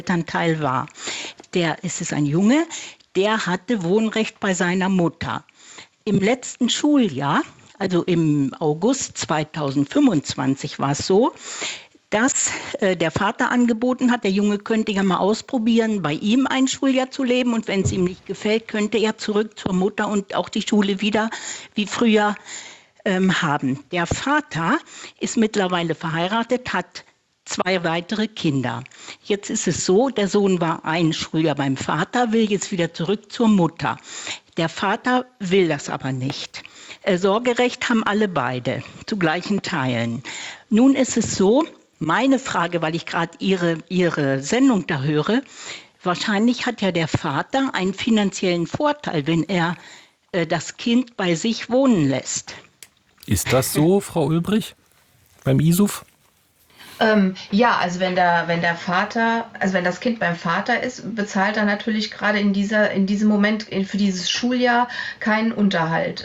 Elternteil war. Es ist ein Junge, der hatte Wohnrecht bei seiner Mutter. Im letzten Schuljahr, also im August 2025 war es so, dass der Vater angeboten hat, der Junge könnte ja mal ausprobieren, bei ihm ein Schuljahr zu leben und wenn es ihm nicht gefällt, könnte er zurück zur Mutter und auch die Schule wieder wie früher haben. Der Vater ist mittlerweile verheiratet, hat 2 weitere Kinder. Jetzt ist es so, der Sohn war ein Schuljahr beim Vater, will jetzt wieder zurück zur Mutter. Der Vater will das aber nicht. Sorgerecht haben alle beide, zu gleichen Teilen. Nun ist es so, meine Frage, weil ich gerade Ihre Sendung da höre, wahrscheinlich hat ja der Vater einen finanziellen Vorteil, wenn er das Kind bei sich wohnen lässt. Ist das so, Frau Ulbrich, beim ISUF? Ja, also wenn das Kind beim Vater ist, bezahlt er natürlich gerade in diesem Moment für dieses Schuljahr keinen Unterhalt.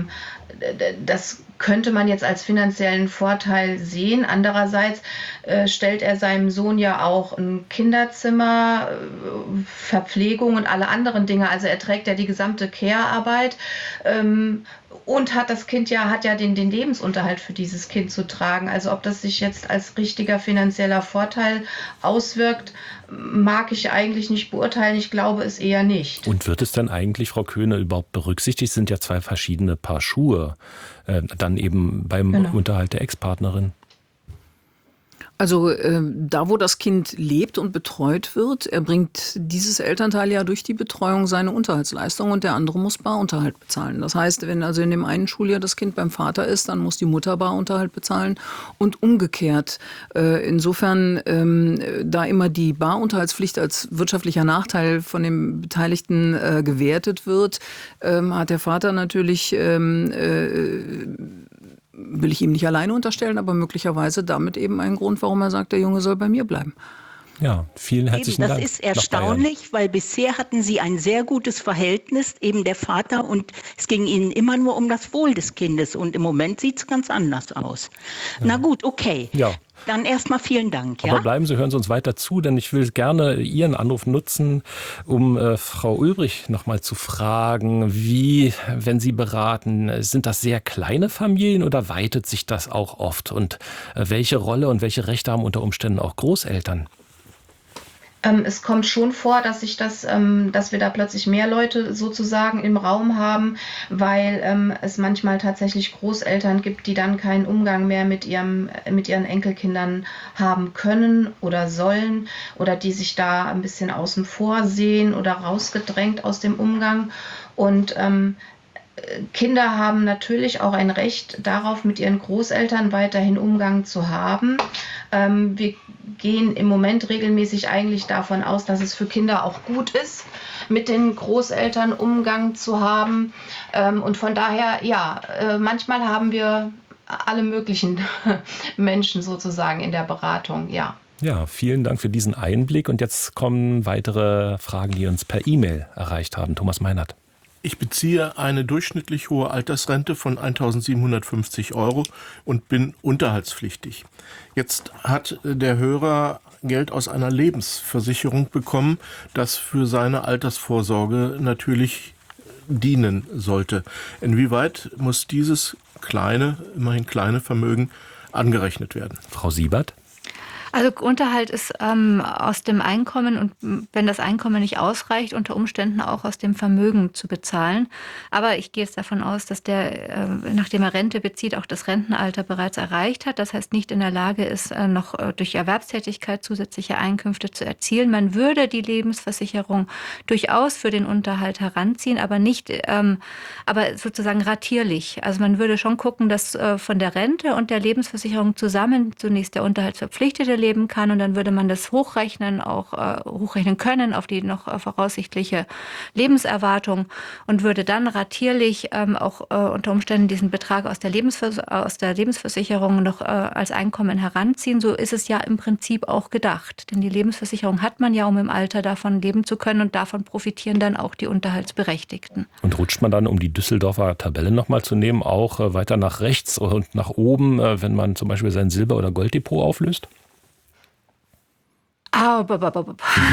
Das könnte man jetzt als finanziellen Vorteil sehen. Andererseits stellt er seinem Sohn ja auch ein Kinderzimmer, Verpflegung und alle anderen Dinge. Also er trägt ja die gesamte Care-Arbeit. Und hat ja den Lebensunterhalt für dieses Kind zu tragen. Also ob das sich jetzt als richtiger finanzieller Vorteil auswirkt, mag ich eigentlich nicht beurteilen. Ich glaube es eher nicht. Und wird es dann eigentlich, Frau Köhne, überhaupt berücksichtigt? Es sind ja 2 verschiedene Paar Schuhe, dann eben beim Unterhalt der Ex-Partnerin. Also da, wo das Kind lebt und betreut wird, erbringt dieses Elternteil ja durch die Betreuung seine Unterhaltsleistung und der andere muss Barunterhalt bezahlen. Das heißt, wenn also in dem einen Schuljahr das Kind beim Vater ist, dann muss die Mutter Barunterhalt bezahlen und umgekehrt. Insofern, da immer die Barunterhaltspflicht als wirtschaftlicher Nachteil von dem Beteiligten gewertet wird, hat der Vater natürlich will ich ihm nicht alleine unterstellen, aber möglicherweise damit eben ein Grund, warum er sagt, der Junge soll bei mir bleiben. Ja, vielen herzlichen Dank. Das ist erstaunlich, weil bisher hatten Sie ein sehr gutes Verhältnis, eben der Vater, und es ging Ihnen immer nur um das Wohl des Kindes und im Moment sieht es ganz anders aus. Ja. Na gut, okay. Ja. Dann erstmal vielen Dank. Ja? Aber bleiben Sie, hören Sie uns weiter zu, denn ich will gerne Ihren Anruf nutzen, um Frau Ulbrich nochmal zu fragen, wie, wenn Sie beraten, sind das sehr kleine Familien oder weitet sich das auch oft? Und welche Rolle und welche Rechte haben unter Umständen auch Großeltern? Es kommt schon vor, dass wir da plötzlich mehr Leute sozusagen im Raum haben, weil es manchmal tatsächlich Großeltern gibt, die dann keinen Umgang mehr mit ihren Enkelkindern haben können oder sollen oder die sich da ein bisschen außen vor sehen oder rausgedrängt aus dem Umgang. Und Kinder haben natürlich auch ein Recht darauf, mit ihren Großeltern weiterhin Umgang zu haben. Wir gehen im Moment regelmäßig eigentlich davon aus, dass es für Kinder auch gut ist, mit den Großeltern Umgang zu haben. Und von daher, ja, manchmal haben wir alle möglichen Menschen sozusagen in der Beratung, ja. Ja, vielen Dank für diesen Einblick. Und jetzt kommen weitere Fragen, die uns per E-Mail erreicht haben. Thomas Meinert. Ich beziehe eine durchschnittlich hohe Altersrente von 1.750 € und bin unterhaltspflichtig. Jetzt hat der Hörer Geld aus einer Lebensversicherung bekommen, das für seine Altersvorsorge natürlich dienen sollte. Inwieweit muss dieses immerhin kleine Vermögen angerechnet werden? Frau Siebert? Also Unterhalt ist aus dem Einkommen und wenn das Einkommen nicht ausreicht, unter Umständen auch aus dem Vermögen zu bezahlen. Aber ich gehe jetzt davon aus, dass der, nachdem er Rente bezieht, auch das Rentenalter bereits erreicht hat. Das heißt, nicht in der Lage ist, noch durch Erwerbstätigkeit zusätzliche Einkünfte zu erzielen. Man würde die Lebensversicherung durchaus für den Unterhalt heranziehen, aber nicht, aber sozusagen ratierlich. Also man würde schon gucken, dass von der Rente und der Lebensversicherung zusammen zunächst der Unterhaltsverpflichtete leben kann und dann würde man das hochrechnen können auf die noch voraussichtliche Lebenserwartung und würde dann ratierlich auch unter Umständen diesen Betrag aus der Lebensversicherung noch als Einkommen heranziehen. So ist es ja im Prinzip auch gedacht. Denn die Lebensversicherung hat man ja, um im Alter davon leben zu können und davon profitieren dann auch die Unterhaltsberechtigten. Und rutscht man dann, um die Düsseldorfer Tabelle nochmal zu nehmen, auch weiter nach rechts und nach oben, wenn man zum Beispiel sein Silber- oder Golddepot auflöst?